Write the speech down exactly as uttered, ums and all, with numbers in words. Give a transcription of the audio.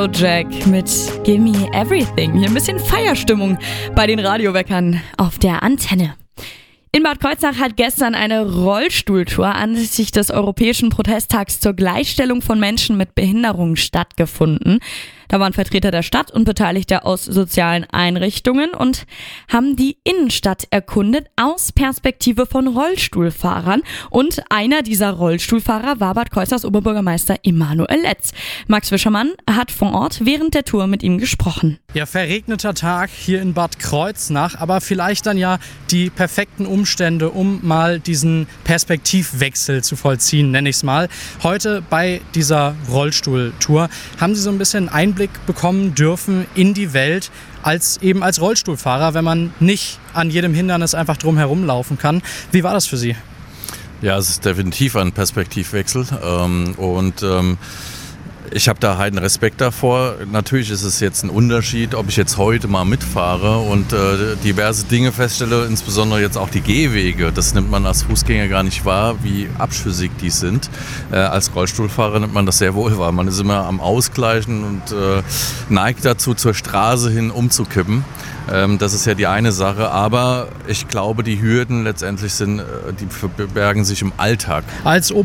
Jack mit Gimme Everything. Hier ein bisschen Feierstimmung bei den Radioweckern auf der Antenne. In Bad Kreuznach hat gestern eine Rollstuhltour anlässlich des Europäischen Protesttags zur Gleichstellung von Menschen mit Behinderungen stattgefunden. Da waren Vertreter der Stadt und Beteiligte aus sozialen Einrichtungen und haben die Innenstadt erkundet aus Perspektive von Rollstuhlfahrern. Und einer dieser Rollstuhlfahrer war Bad Kreuznachs Oberbürgermeister Emanuel Letz. Max Wischermann hat vor Ort während der Tour mit ihm gesprochen. Ja, verregneter Tag hier in Bad Kreuznach, aber vielleicht dann ja die perfekten Umstände, um mal diesen Perspektivwechsel zu vollziehen, nenne ich es mal. Heute bei dieser Rollstuhltour haben Sie so ein bisschen Einblick bekommen dürfen in die Welt als eben als Rollstuhlfahrer, wenn man nicht an jedem Hindernis einfach drum herum laufen kann. Wie war das für Sie? Ja, es ist definitiv ein Perspektivwechsel ähm, und ähm, ich habe da halt einen Respekt davor. Natürlich ist es jetzt ein Unterschied, ob ich jetzt heute mal mitfahre und äh, diverse Dinge feststelle, insbesondere jetzt auch die Gehwege. Das nimmt man als Fußgänger gar nicht wahr, wie abschüssig die sind. Äh, als Rollstuhlfahrer nimmt man das sehr wohl wahr. Man ist immer am Ausgleichen und äh, neigt dazu, zur Straße hin umzukippen. Ähm, das ist ja die eine Sache, aber ich glaube, die Hürden letztendlich sind, äh, die verbergen sich im Alltag. Als